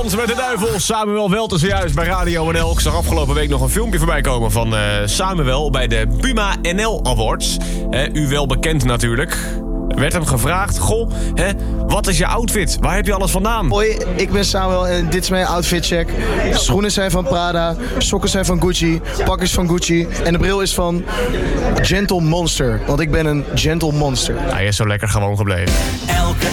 Dansen met de Duivel. Samuel Welten zojuist bij Radio NL. Ik zag afgelopen week nog een filmpje voorbij komen van Samuel bij de Puma NL Awards. U wel bekend natuurlijk. Werd hem gevraagd, wat is je outfit? Waar heb je alles vandaan? Hoi, ik ben Samuel en dit is mijn outfitcheck. Schoenen zijn van Prada, sokken zijn van Gucci, pak is van Gucci en de bril is van Gentle Monster. Want ik ben een gentle monster. Hij is zo lekker gewoon gebleven. Elke